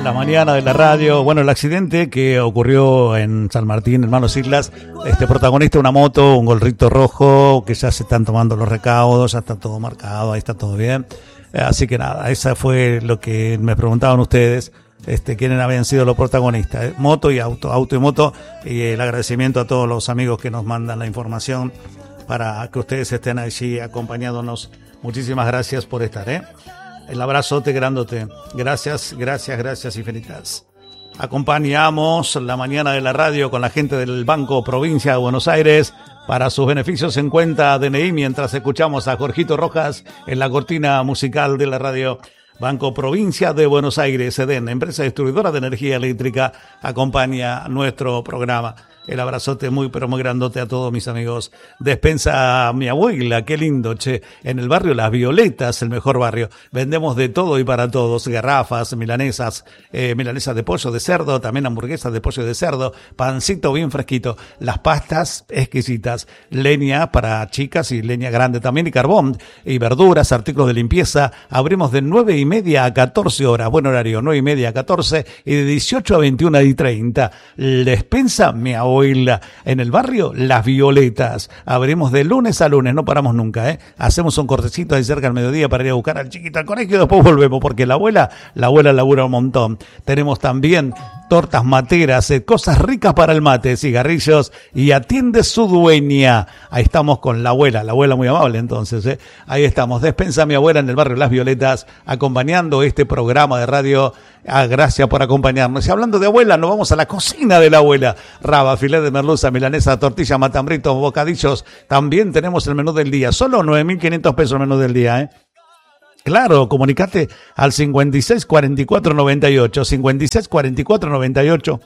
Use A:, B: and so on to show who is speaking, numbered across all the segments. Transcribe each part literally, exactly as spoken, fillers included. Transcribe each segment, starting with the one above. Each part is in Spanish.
A: la mañana de la radio. Bueno, el accidente que ocurrió en San Martín, Hermanos Islas, este protagonista, una moto, un gorrito rojo, que ya se están tomando los recaudos, ya está todo marcado, ahí está todo bien. Así que nada, esa fue lo que me preguntaban ustedes, este, quiénes habían sido los protagonistas, ¿eh? Moto y auto, auto y moto, y el agradecimiento a todos los amigos que nos mandan la información para que ustedes estén allí acompañándonos. Muchísimas gracias por estar, ¿eh? El abrazote grandote. Gracias, gracias, gracias infinitas. Acompañamos la mañana de la radio con la gente del Banco Provincia de Buenos Aires para sus beneficios en cuenta D N I mientras escuchamos a Jorgito Rojas en la cortina musical de la radio. Banco Provincia de Buenos Aires, E D E N, empresa distribuidora de energía eléctrica, acompaña nuestro programa. El abrazote muy, pero muy grandote a todos mis amigos. Despensa mi abuela, qué lindo, che. En el barrio Las Violetas, el mejor barrio. Vendemos de todo y para todos. Garrafas, milanesas, eh, milanesas de pollo, de cerdo, también hamburguesas de pollo de cerdo, pancito bien fresquito, las pastas exquisitas, leña para chicas y leña grande también, y carbón, y verduras, artículos de limpieza. Abrimos de nueve y media a catorce horas, buen horario, nueve y media a catorce, y de dieciocho a veintiuna y treinta. Despensa mi abuela. En el barrio Las Violetas. Abrimos de lunes a lunes, no paramos nunca, ¿eh? Hacemos un cortecito ahí cerca al mediodía para ir a buscar al chiquito al colegio y después volvemos, porque la abuela, la abuela labura un montón. Tenemos también tortas materas, eh, cosas ricas para el mate, cigarrillos, y atiende su dueña. Ahí estamos con la abuela, la abuela muy amable entonces, ¿eh? Ahí estamos. Despensa mi abuela en el barrio Las Violetas, acompañando este programa de radio. Ah, gracias por acompañarnos. Y hablando de abuela, nos vamos a la cocina de la abuela. Raba, filete de merluza, milanesa, tortilla, matambritos, bocadillos. También tenemos el menú del día. Solo nueve mil quinientos pesos el menú del día, ¿eh? Claro, comunicate al cincuenta y seis cuarenta y cuatro noventa y ocho, cincuenta y seis cuarenta y cuatro noventa y ocho.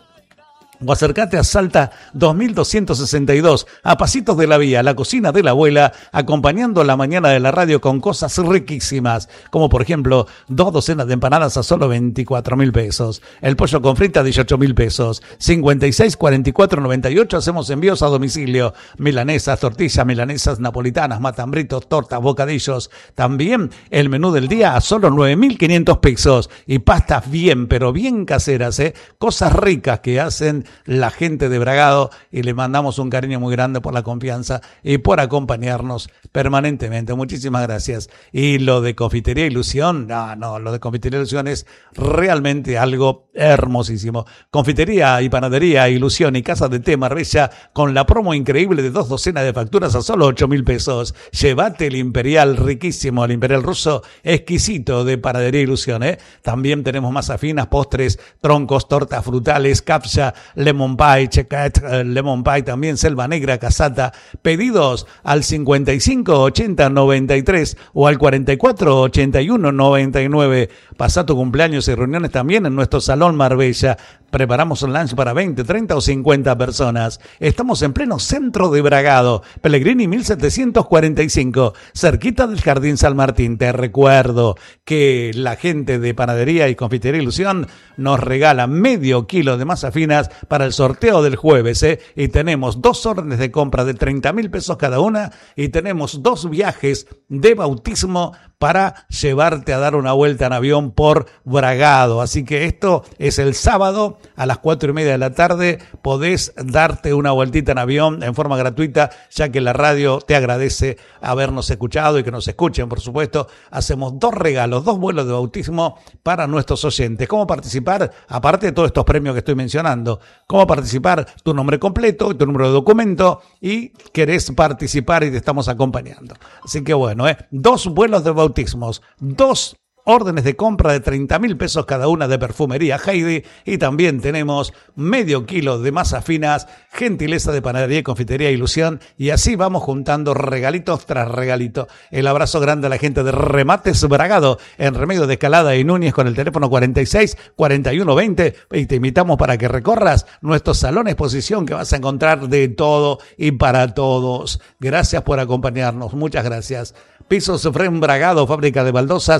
A: O acércate a Salta dos mil doscientos sesenta y dos, a pasitos de la vía, la cocina de la abuela, acompañando la mañana de la radio con cosas riquísimas, como por ejemplo, dos docenas de empanadas a solo veinticuatro mil pesos, el pollo con frita a dieciocho mil pesos, cincuenta y seis cuarenta y cuatro noventa y ocho, hacemos envíos a domicilio, milanesas, tortillas, milanesas napolitanas, matambritos, tortas, bocadillos, también el menú del día a solo nueve mil quinientos pesos, y pastas bien, pero bien caseras, ¿eh? Cosas ricas que hacen la gente de Bragado, y le mandamos un cariño muy grande por la confianza y por acompañarnos permanentemente. Muchísimas gracias. Y lo de Confitería Ilusión, no, no, lo de Confitería Ilusión es realmente algo hermosísimo. Confitería y Panadería Ilusión y Casa de Té Marbella con la promo increíble de dos docenas de facturas a solo ocho mil pesos. Llévate el Imperial riquísimo, el Imperial ruso exquisito de Panadería Ilusión, ¿eh? También tenemos masas finas, postres, troncos, tortas frutales, capsa, lemon pie, checat, lemon pie también, selva negra, casata. Pedidos al cincuenta y cinco ochenta noventa y tres o al cuarenta y cuatro ochenta y uno noventa y nueve. Pasá tu cumpleaños y reuniones también en nuestro Salón Marbella. Preparamos un lunch para veinte, treinta o cincuenta personas. Estamos en pleno centro de Bragado, Pellegrini mil setecientos cuarenta y cinco, cerquita del Jardín San Martín. Te recuerdo que la gente de Panadería y Confitería Ilusión nos regala medio kilo de masas finas para el sorteo del jueves, ¿eh? Y tenemos dos órdenes de compra de treinta mil pesos cada una, y tenemos dos viajes de bautismo para llevarte a dar una vuelta en avión por Bragado. Así que esto es el sábado a las cuatro y media de la tarde. Podés darte una vueltita en avión en forma gratuita, ya que la radio te agradece habernos escuchado y que nos escuchen, por supuesto. Hacemos dos regalos, dos vuelos de bautismo para nuestros oyentes. ¿Cómo participar? Aparte de todos estos premios que estoy mencionando, ¿cómo participar? Tu nombre completo, tu número de documento, y querés participar y te estamos acompañando. Así que bueno, ¿eh? Dos vuelos de bautismos, dos órdenes de compra de treinta mil pesos cada una de Perfumería Heidi, y también tenemos medio kilo de masas finas, gentileza de Panadería y Confitería Ilusión, y así vamos juntando regalitos tras regalito. El abrazo grande a la gente de Remates Bragado, en Remedio de Escalada y Núñez, con el teléfono cuarenta y seis cuarenta y uno veinte, y te invitamos para que recorras nuestro salón exposición, que vas a encontrar de todo y para todos. Gracias por acompañarnos, muchas gracias. Pisos Fren Bragado, fábrica de baldosas en el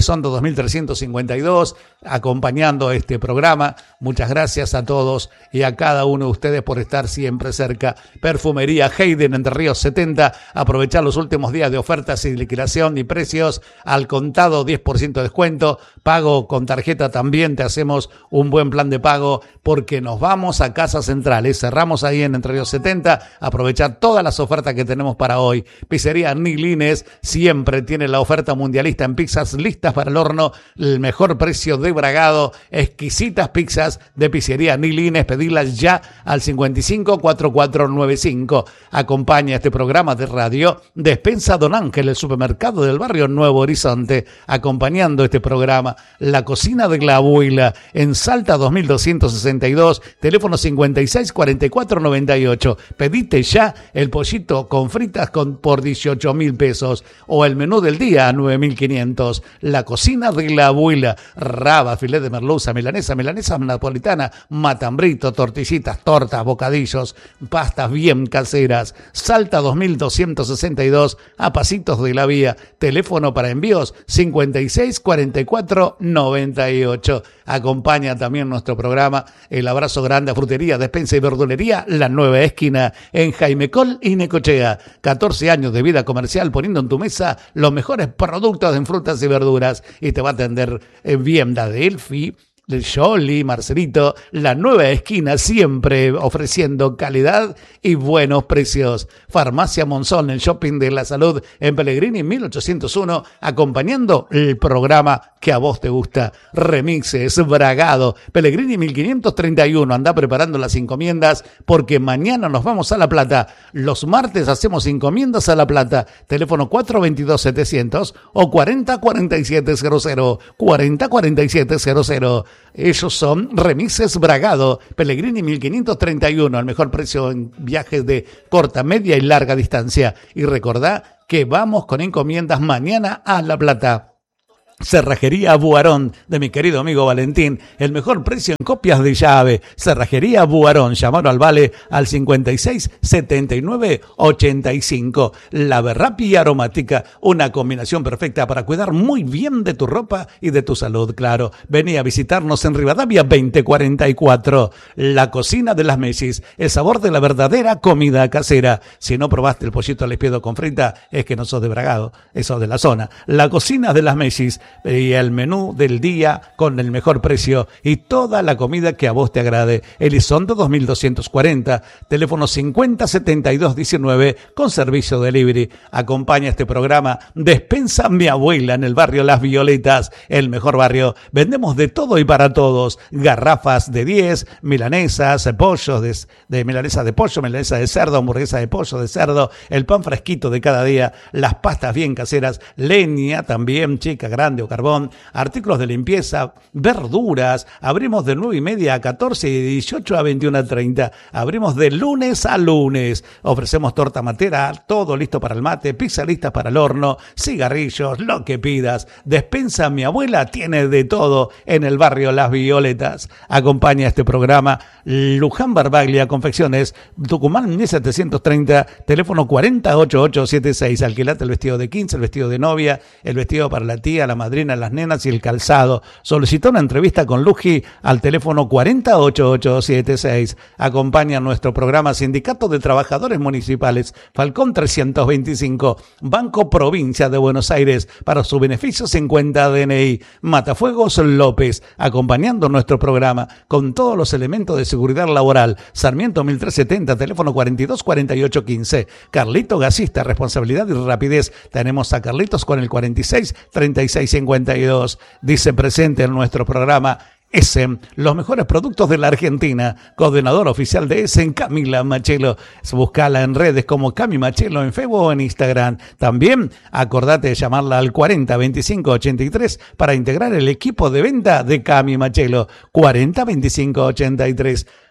A: Elizondo dos mil trescientos cincuenta y dos, acompañando este programa. Muchas gracias a todos y a cada uno de ustedes por estar siempre cerca. Perfumería Hayden, Entre Ríos setenta, aprovechar los últimos días de ofertas y liquidación y precios al contado, diez por ciento de descuento, pago con tarjeta también, te hacemos un buen plan de pago porque nos vamos a Casas Centrales, cerramos ahí en Entre Ríos setenta, aprovechar todas las ofertas que tenemos para hoy. Pizzería Nilines siempre tiene la oferta mundialista en pizzas listas para el horno, el mejor precio de Bragado, exquisitas pizzas de Pizzería Nilines, pedirlas ya al cincuenta y cinco, cuarenta y cuatro noventa y cinco. Acompaña este programa de radio Despensa Don Ángel, el supermercado del barrio Nuevo Horizonte, acompañando este programa La Cocina de la Abuela en Salta dos mil doscientos sesenta y dos, teléfono cincuenta y seis, cuarenta y cuatro noventa y ocho. Pedite ya el pollito con fritas con, por dieciocho mil pesos o el menú del día a nueve mil quinientos. La Cocina de la Abuela, raba, filet de merluza, milanesa, milanesa napolitana, matambrito, tortillitas, tortas, bocadillos, pastas bien caseras. Salta dos mil doscientos sesenta y dos, a pasitos de la vía. Teléfono para envíos cincuenta y seis, cuarenta y cuatro noventa y ocho. Acompaña también nuestro programa el abrazo grande a Frutería, Despensa y Verdulería La Nueva Esquina en Jaime Col y Necochea. catorce años de vida comercial poniendo en tu mesa los mejores productos en frutas y verduras, y te va a atender bien Dadelfi, el Jolly, Marcelito. La Nueva Esquina, siempre ofreciendo calidad y buenos precios. Farmacia Monzón, el shopping de la salud en Pellegrini mil ochocientos uno, acompañando el programa que a vos te gusta. Remixes Bragado, Pellegrini mil quinientos treinta y uno. Anda preparando las encomiendas porque mañana nos vamos a La Plata. Los martes hacemos encomiendas a La Plata. Teléfono cuatro veintidós setecientos o cuarenta cuarenta y siete cero cero. cuarenta cuarenta y siete cero cero. Ellos son Remises Bragado, Pellegrini mil quinientos treinta y uno, al mejor precio en viajes de corta, media y larga distancia. Y recordá que vamos con encomiendas mañana a La Plata. Cerrajería Buarón, de mi querido amigo Valentín, el mejor precio en copias de llave. Cerrajería Buarón, llamaron al Vale al cincuenta y seis, setenta y nueve, ochenta y cinco. La Berrapi Aromática, una combinación perfecta para cuidar muy bien de tu ropa y de tu salud, claro. Vení a visitarnos en Rivadavia veinte cuarenta y cuatro. La Cocina de las Messis, el sabor de la verdadera comida casera. Si no probaste el pollito al espiedo con frita, es que no sos de Bragado, eso de la zona. La Cocina de las Messis, y el menú del día con el mejor precio y toda la comida que a vos te agrade. Elizondo dos mil doscientos cuarenta, teléfono cincuenta setenta y dos diecinueve con servicio delivery. Acompaña este programa Despensa Mi Abuela en el barrio Las Violetas, el mejor barrio. Vendemos de todo y para todos. Garrafas de diez, milanesas, pollos de, de milanesa de pollo, milanesa de cerdo, hamburguesa de pollo, de cerdo, el pan fresquito de cada día, las pastas bien caseras, leña también, chica, grande o carbón, artículos de limpieza, verduras. Abrimos de nueve y media a catorce y de dieciocho a veintiuno a treinta. Abrimos de lunes a lunes. Ofrecemos torta matera, todo listo para el mate, pizza lista para el horno, cigarrillos, lo que pidas. Despensa Mi Abuela tiene de todo en el barrio Las Violetas. Acompaña este programa Luján Barbaglia Confecciones, Tucumán mil setecientos treinta, teléfono cuarenta ochenta y ocho setenta y seis. Alquilate el vestido de quince, el vestido de novia, el vestido para la tía, la madrina, las nenas y el calzado. Solicita una entrevista con Luji al teléfono cuarenta ochenta y ocho setenta y seis. Acompaña nuestro programa Sindicato de Trabajadores Municipales Falcón trescientos veinticinco, Banco Provincia de Buenos Aires, para su beneficio cincuenta D N I. Matafuegos López, acompañando nuestro programa con todos los elementos de seguridad laboral. Sarmiento mil trescientos setenta, teléfono cuarenta y dos cuarenta y ocho quince. Carlito Gasista, responsabilidad y rapidez. Tenemos a Carlitos con el cuarenta y seis treinta y seis cincuenta y dos. Dice presente en nuestro programa Essen, los mejores productos de la Argentina. Coordinador oficial de Essen, Camila Machelo. Buscala en redes como Cami Machelo en Facebook o en Instagram. También acordate de llamarla al cuarenta veinticinco ochenta y tres para integrar el equipo de venta de Cami Machelo. cuarenta veinticinco ochenta y tres.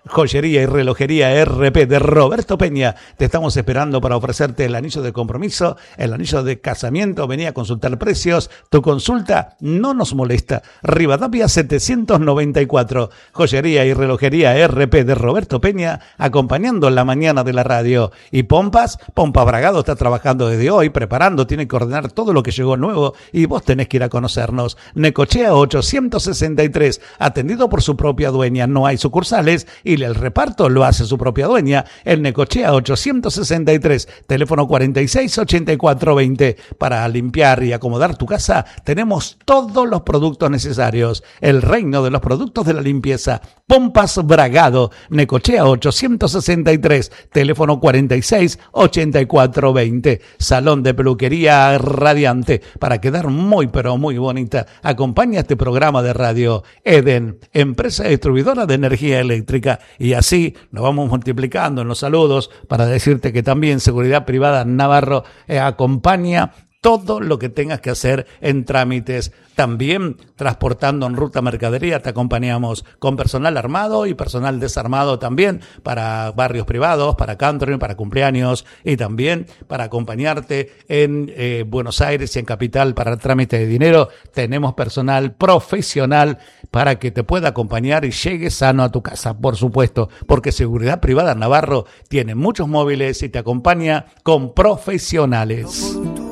A: Joyería y relojería R P de Roberto Peña. Te estamos esperando para ofrecerte el anillo de compromiso, el anillo de casamiento. Vení a consultar precios. Tu consulta no nos molesta. Rivadavia setecientos noventa y cuatro. Joyería y relojería R P de Roberto Peña, acompañando la mañana de la radio. Y Pompas, Pompa Bragado está trabajando desde hoy, preparando, tiene que ordenar todo lo que llegó nuevo y vos tenés que ir a conocernos. Necochea ochocientos sesenta y tres, atendido por su propia dueña. No hay sucursales y el reparto lo hace su propia dueña. El Necochea ochocientos sesenta y tres, teléfono cuarenta y seis ochenta y cuatro veinte. Para limpiar y acomodar tu casa tenemos todos los productos necesarios. El reino de los productos de la limpieza. Pompas Bragado, Necochea ochocientos sesenta y tres, teléfono cuarenta y seis ochenta y cuatro veinte. Salón de peluquería radiante para quedar muy pero muy bonita. Acompaña este programa de radio Eden, empresa distribuidora de energía eléctrica. Y así nos vamos multiplicando en los saludos para decirte que también Seguridad Privada Navarro eh, acompaña todo lo que tengas que hacer en trámites. También transportando en ruta mercadería te acompañamos con personal armado y personal desarmado también para barrios privados, para country, para cumpleaños y también para acompañarte en eh, Buenos Aires y en Capital para el trámite de dinero. Tenemos personal profesional para que te pueda acompañar y llegue sano a tu casa, por supuesto, porque Seguridad Privada Navarro tiene muchos móviles y te acompaña con profesionales.